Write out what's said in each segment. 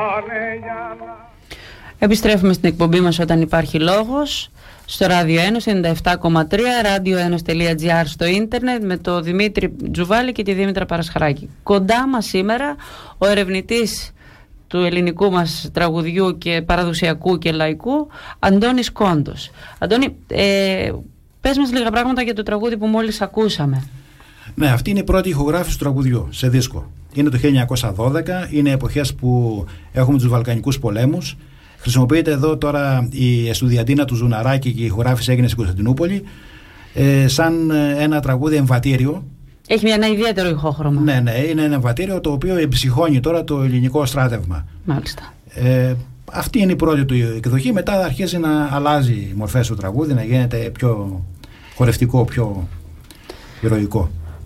Επιστρέφουμε στην εκπομπή μας όταν υπάρχει λόγος, στο Ράδιο Ένωση 97,3, radioenos.gr στο ίντερνετ, με το Δημήτρη Τζουβάλη και τη Δήμητρα Παρασχαράκη. Κοντά μας σήμερα ο ερευνητής του ελληνικού μας τραγουδιού και παραδοσιακού και λαϊκού, Αντώνης Κόντος. Αντώνη, πες μας λίγα πράγματα για το τραγούδι που μόλις ακούσαμε. Ναι, αυτή είναι η πρώτη ηχογράφηση του τραγουδιού σε δίσκο. Είναι το 1912, είναι εποχές που έχουμε τους Βαλκανικούς πολέμους. Χρησιμοποιείται εδώ τώρα η Εστουδιαντίνα του Ζουναράκη και η ηχογράφηση έγινε στην Κωνσταντινούπολη σαν ένα τραγούδι εμβατήριο. Έχει ένα ιδιαίτερο ηχόχρωμα. Ναι, είναι ένα εμβατήριο το οποίο εμψυχώνει τώρα το ελληνικό στράτευμα. Μάλιστα. Αυτή είναι η πρώτη του εκδοχή. Μετά αρχίζει να αλλάζει μορφές του τραγούδι, να γίνεται πιο χορευτικό, πιο ηρωικό.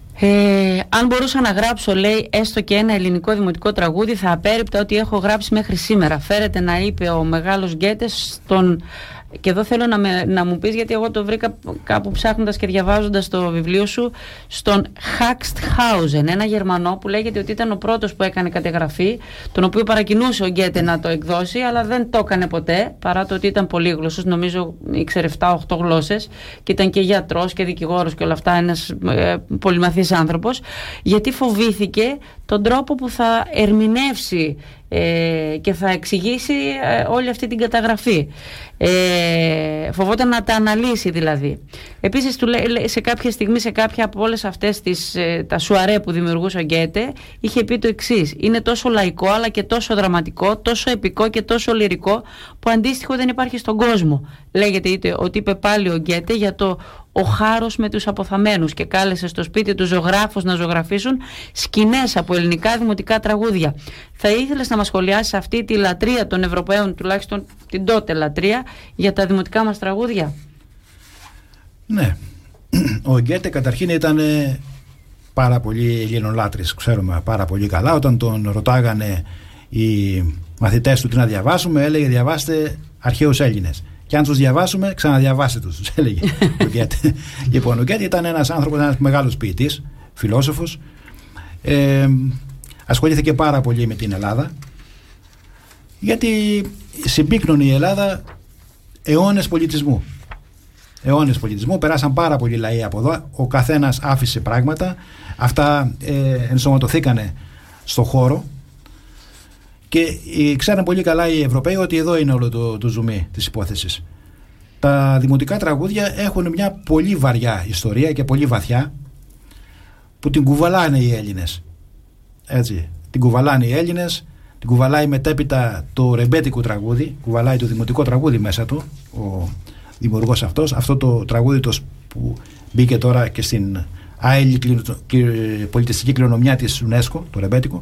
Αν μπορούσα να γράψω, λέει, έστω και ένα ελληνικό δημοτικό τραγούδι, θα απέρριπτα ό,τι έχω γράψει μέχρι σήμερα. Φέρεται να είπε ο μεγάλος Γκέτες στον... Και εδώ θέλω να μου πεις, γιατί εγώ το βρήκα κάπου ψάχνοντας και διαβάζοντας το βιβλίο σου, στον Haxthausen, ένα Γερμανό που λέγεται ότι ήταν ο πρώτος που έκανε καταγραφή, τον οποίο παρακινούσε ο Γκέτε να το εκδώσει, αλλά δεν το έκανε ποτέ, παρά το ότι ήταν πολύγλωσσος, νομίζω ήξερε 7-8 γλώσσες και ήταν και γιατρός και δικηγόρος και όλα αυτά, ένας πολυμαθής άνθρωπος, γιατί φοβήθηκε τον τρόπο που θα ερμηνεύσει και θα εξηγήσει όλη αυτή την καταγραφή. Φοβόταν να τα αναλύσει δηλαδή. Επίσης του λέει σε κάποια στιγμή, σε κάποια από όλες αυτές τα σουαρέ που δημιουργούσε ο Γκέτε, είχε πει το εξής: είναι τόσο λαϊκό αλλά και τόσο δραματικό, τόσο επικό και τόσο λυρικό που αντίστοιχο δεν υπάρχει στον κόσμο. Λέγεται ότι είπε πάλι ο Γκέτε για το «Ο χάρος με τους αποθαμένους» και κάλεσε στο σπίτι του ζωγράφους να ζωγραφίσουν σκηνές από ελληνικά δημοτικά τραγούδια. Θα ήθελες να μας σχολιάσεις αυτή τη λατρεία των Ευρωπαίων, τουλάχιστον την τότε λατρεία, για τα δημοτικά μας τραγούδια? Ναι. Ο Γκέτε καταρχήν ήταν πάρα πολύ ελληνολάτρης, ξέρουμε πάρα πολύ καλά. Όταν τον ρωτάγανε οι μαθητές του τι να διαβάσουμε, έλεγε «Διαβάστε αρχαίους Έλληνες». Και αν τους διαβάσουμε, ξαναδιαβάστε τους, έλεγε ο Γκέτε. Λοιπόν, ο Γκέτε ήταν ένας άνθρωπος, ένας μεγάλος ποιητής, φιλόσοφος. Ασχολήθηκε πάρα πολύ με την Ελλάδα, γιατί συμπίκνωνε η Ελλάδα αιώνες πολιτισμού. Αιώνες πολιτισμού, περάσαν πάρα πολλοί λαοί από εδώ. Ο καθένας άφησε πράγματα. Αυτά ενσωματωθήκανε στο χώρο. Και ξέραν πολύ καλά οι Ευρωπαίοι ότι εδώ είναι όλο το ζουμί της υπόθεσης. Τα δημοτικά τραγούδια έχουν μια πολύ βαριά ιστορία και πολύ βαθιά, που την κουβαλάνε οι Έλληνες. Έτσι, την κουβαλάνε οι Έλληνες, την κουβαλάει μετέπειτα το ρεμπέτικο τραγούδι, κουβαλάει το δημοτικό τραγούδι μέσα του ο δημιουργός αυτός. Αυτό το τραγούδι που μπήκε τώρα και στην άειλη πολιτιστική κληρονομιά της UNESCO, το ρεμπέτικο.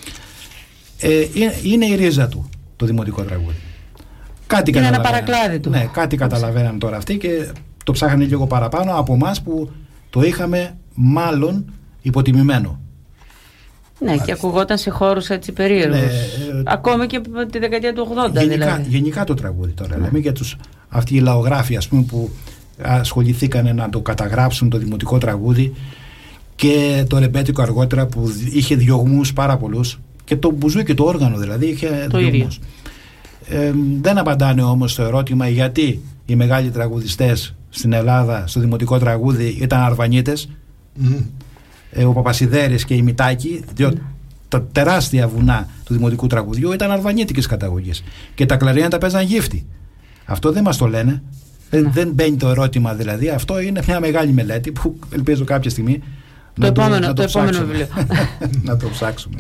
Είναι η ρίζα του το δημοτικό τραγούδι. Είναι ένα παρακλάδι του. Ναι, κάτι καταλαβαίναν τώρα αυτοί και το ψάχνανε λίγο παραπάνω από εμάς που το είχαμε μάλλον υποτιμημένο. Ναι, και ακουγόταν σε χώρους έτσι περίεργους. Ναι, ακόμη και τη δεκαετία του 80 γενικά το τραγούδι τώρα. Λέμε για αυτοί οι λαογράφοι, ας πούμε, που ασχοληθήκαν να το καταγράψουν το δημοτικό τραγούδι, και το ρεμπέτικο αργότερα που είχε διωγμούς πάρα πολλούς, και το μπουζούκι, το όργανο δηλαδή, είχε διωγμούς. Δεν απαντάνε όμως στο ερώτημα γιατί οι μεγάλοι τραγουδιστές στην Ελλάδα στο δημοτικό τραγούδι ήταν Αρβανίτες. Ο Παπασιδέρης και η Μητάκη, διότι τα τεράστια βουνά του δημοτικού τραγουδιού ήταν αρβανίτικης καταγωγής και τα κλαρίνετα παίζαν γύφτη. Αυτό δεν μας το λένε. Δεν μπαίνει το ερώτημα δηλαδή. Αυτό είναι μια μεγάλη μελέτη που ελπίζω κάποια στιγμή το επόμενο βιβλίο να το ψάξουμε.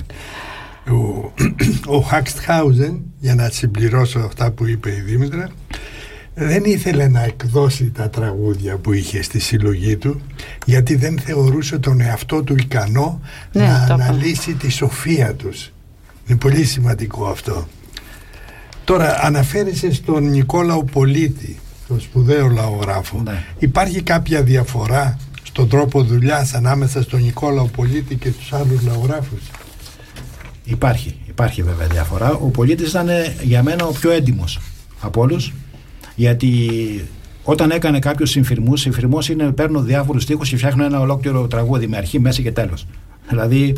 Ο Haxthausen, για να συμπληρώσω αυτά που είπε η Δήμητρα, δεν ήθελε να εκδώσει τα τραγούδια που είχε στη συλλογή του, γιατί δεν θεωρούσε τον εαυτό του ικανό να αναλύσει τη σοφία τους. Είναι πολύ σημαντικό αυτό. Τώρα αναφέρεσαι στον Νικόλαο Πολίτη, τον σπουδαίο λαογράφο. Υπάρχει κάποια διαφορά στον τρόπο δουλειάς ανάμεσα στον Νικόλαο Πολίτη και τους άλλους λαογράφους? Υπάρχει βέβαια διαφορά. Ο Πολίτης ήταν για μένα ο πιο έντιμος από όλους, γιατί όταν έκανε κάποιους συμφυρμούς είναι παίρνω διάφορους στίχους και φτιάχνω ένα ολόκληρο τραγούδι με αρχή, μέση και τέλος. Δηλαδή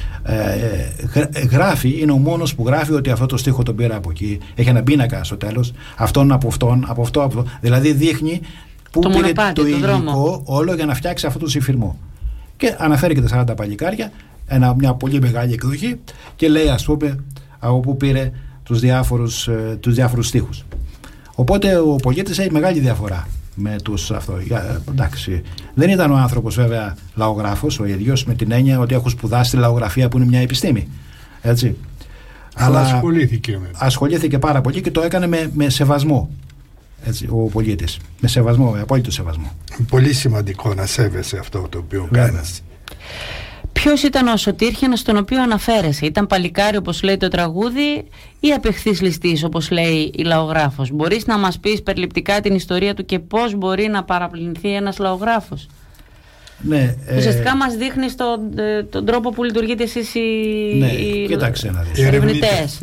γράφει, είναι ο μόνος που γράφει ότι αυτό το στίχο τον πήρα από εκεί, έχει ένα πίνακα στο τέλος, αυτόν από αυτόν, από αυτό, δηλαδή δείχνει που το πήρε μονοπάτι, το υλικό όλο για να φτιάξει αυτό το συμφυρμό. Και αναφέρει και τα 40 παλικάρια, μια πολύ μεγάλη εκδοχή, και λέει, ας πούμε, από πού πήρε τους διάφορους στίχους. Οπότε ο Πολίτης έχει μεγάλη διαφορά με τους αυτό. Εντάξει, δεν ήταν ο άνθρωπος βέβαια λαογράφος ο ίδιος, με την έννοια ότι έχω σπουδάσει τη λαογραφία που είναι μια επιστήμη. Έτσι. Αλλά ασχολήθηκε πάρα πολύ και το έκανε με σεβασμό. Έτσι, ο Πολίτης. Με σεβασμό, με απόλυτο σεβασμό. Πολύ σημαντικό να σέβεσαι αυτό το οποίο κάνεις. Ποιος ήταν ο Σωτήρχιανας στον οποίο αναφέρεσαι? Ήταν παλικάρι όπως λέει το τραγούδι ή απεχθής ληστής όπως λέει η λαογράφος? Μπορείς να μας πεις περιληπτικά την ιστορία του και πώς μπορεί να παραπληνθεί ένας λαογράφος? Ναι, ουσιαστικά μας δείχνεις τον τρόπο που λειτουργείτε εσείς οι ερευνητές.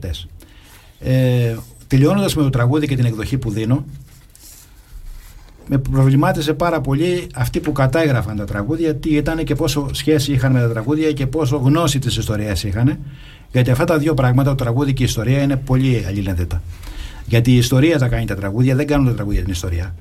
Τελειώνοντας με το τραγούδι και την εκδοχή που δίνω, με προβλημάτισε πάρα πολύ αυτοί που κατάγραφαν τα τραγούδια, τι ήταν και πόσο σχέση είχαν με τα τραγούδια και πόσο γνώση της ιστορίας είχαν. Γιατί αυτά τα δύο πράγματα, το τραγούδι και η ιστορία, είναι πολύ αλληλένδετα. Γιατί η ιστορία τα κάνει τα τραγούδια, δεν κάνουν τα τραγούδια την ιστορία.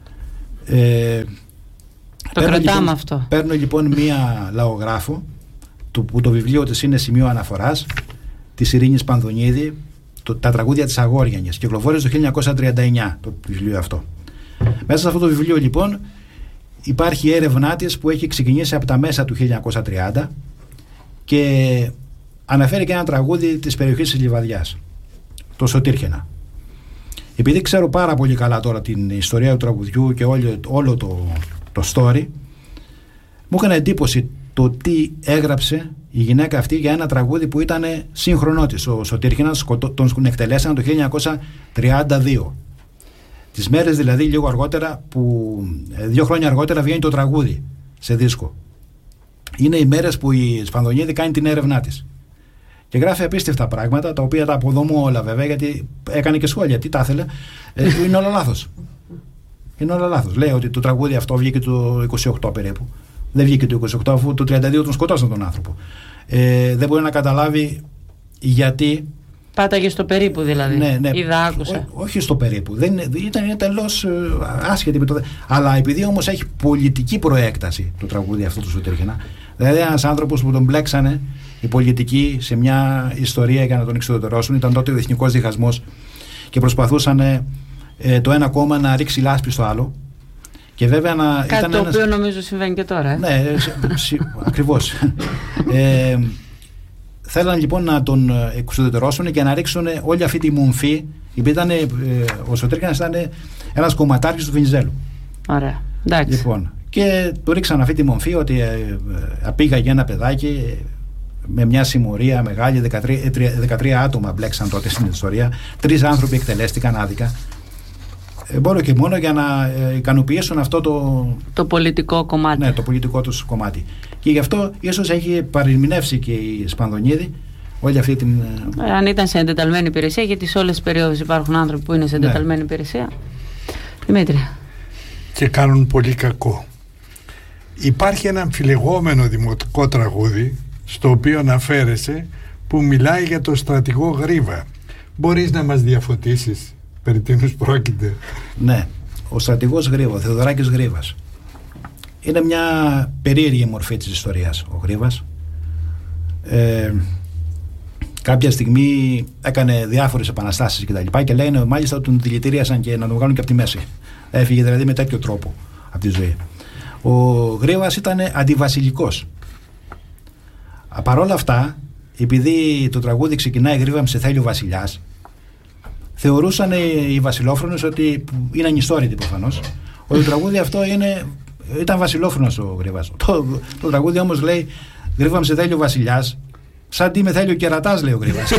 Το κρατάμε αυτό. Παίρνω λοιπόν μία λαογράφο, που το βιβλίο της είναι σημείο αναφοράς, της Ειρήνης Πανδονίδη, τα τραγούδια της Αγόριανης. Κυκλοφόρησε το 1939 το βιβλίο αυτό. Μέσα σε αυτό το βιβλίο λοιπόν υπάρχει έρευνά της που έχει ξεκινήσει από τα μέσα του 1930 και αναφέρει και ένα τραγούδι της περιοχής της Λιβαδιάς, το Σωτήρχιανα. Επειδή ξέρω πάρα πολύ καλά τώρα την ιστορία του τραγουδιού και όλο το story, μου έκανε εντύπωση το τι έγραψε η γυναίκα αυτή για ένα τραγούδι που ήταν σύγχρονό της. Ο Σωτήρχιανας τον εκτελέσαν το 1932. Τις μέρες δηλαδή λίγο αργότερα, 2 χρόνια αργότερα βγαίνει το τραγούδι σε δίσκο. Είναι οι μέρες που η Σπανδονίδη κάνει την έρευνά της και γράφει απίστευτα πράγματα, τα οποία τα αποδομώ όλα βέβαια, γιατί έκανε και σχόλια, τι τα ήθελε. Είναι όλα λάθος. Είναι όλα λάθος. Λέει ότι το τραγούδι αυτό βγήκε το 28 περίπου. Δεν βγήκε το 28, αφού το 32 τον σκοτώσαν τον άνθρωπο. Δεν μπορεί να καταλάβει γιατί. Πάταγε στο περίπου δηλαδή. Ναι. Είδα, άκουσα. Όχι στο περίπου. Ήταν τελώς άσχετη με το. Αλλά επειδή όμως έχει πολιτική προέκταση το τραγούδι αυτό του Σωτήρχιανα, δηλαδή ένας άνθρωπος που τον μπλέξανε οι πολιτικοί σε μια ιστορία για να τον εξουδετερώσουν, ήταν τότε ο εθνικός διχασμός και προσπαθούσαν το ένα κόμμα να ρίξει λάσπη στο άλλο. Και βέβαια κάτι το οποίο νομίζω συμβαίνει και τώρα. Ναι, ακριβώς. Θέλαν λοιπόν να τον εξουδετερώσουν και να ρίξουν όλη αυτή τη μομφή, επειδή ο Σωτήρχιανας ήταν ένας κομματάρχης του Βενιζέλου. Ωραία. Εντάξει. Λοιπόν, και του ρίξαν αυτή τη μομφή ότι απήγαγε ένα παιδάκι με μια συμμορία μεγάλη, 13 άτομα μπλέξαν τότε στην ιστορία, 3 άνθρωποι εκτελέστηκαν άδικα. Μόνο και μόνο για να ικανοποιήσουν αυτό το πολιτικό κομμάτι. Ναι, το πολιτικό τους κομμάτι. Και γι' αυτό ίσως έχει παρερμηνεύσει και η Σπανδονίδη όλη αυτή την. Αν ήταν σε εντεταλμένη υπηρεσία, γιατί σε όλες τις περιόδους υπάρχουν άνθρωποι που είναι σε εντεταλμένη υπηρεσία. Δημήτρη. Και κάνουν πολύ κακό. Υπάρχει ένα αμφιλεγόμενο δημοτικό τραγούδι, στο οποίο αναφέρεσαι, που μιλάει για το στρατηγό Γρίβα. Μπορείς να μας διαφωτίσεις περί τίνος πρόκειται? Ναι, ο στρατηγός Γρίβα, ο Θεοδωράκης Γρίβας, είναι μια περίεργη μορφή της ιστορίας ο Γρίβας. Κάποια στιγμή έκανε διάφορες επαναστάσεις και τα λοιπά, και λένε μάλιστα ότι τον δηλητηρίασαν και να τον βγάλουν και από τη μέση. Έφυγε δηλαδή με τέτοιο τρόπο από τη ζωή. Ο Γρίβας ήταν αντιβασιλικός. Παρ' όλα αυτά, επειδή το τραγούδι ξεκινάει «Γρίβα σε θέλει ο βασιλιάς», θεωρούσαν οι βασιλόφρονες ότι είναι ανιστόρητοι προφανώς, ότι το τραγούδι αυτό ήταν βασιλόφρονος ο Γρίβας. Το τραγούδι όμως λέει «Γρίβα σε θέλει ο βασιλιάς», σαν τι με θέλει ο κερατάς, λέει ο Γρίβας.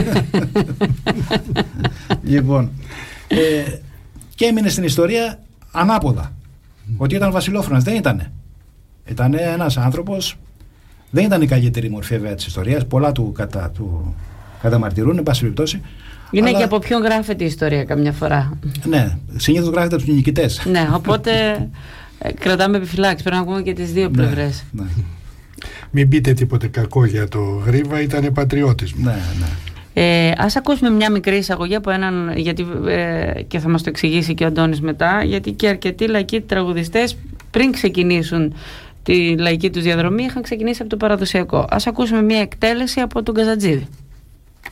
Λοιπόν, και έμεινε στην ιστορία ανάποδα, ότι ήταν βασιλόφρονας. Δεν ήτανε. Ήταν ένας άνθρωπος, δεν ήταν η καλύτερη μορφή βέβαια της ιστορίας, πολλά του καταμαρτυρούν, εν πάση περιπτώσει. Είναι και από ποιον γράφεται η ιστορία καμιά φορά. Ναι, συνήθως γράφεται από τους νικητές. Ναι, οπότε κρατάμε επιφυλάξεις, πρέπει να ακούμε και τις δύο πλευρές. Ναι. μην πείτε τίποτε κακό για το Γρίβα, ήταν πατριώτης μου. Ναι, ναι. Ας ακούσουμε μια μικρή εισαγωγή από έναν, γιατί, και θα μας το εξηγήσει και ο Αντώνης μετά, γιατί και αρκετοί λαϊκοί τραγουδιστές πριν ξεκινήσουν τη λαϊκή τους διαδρομή είχαν ξεκινήσει από το παραδοσιακό. Ας ακούσουμε μια εκτέλεση από τον Καζατζίδη.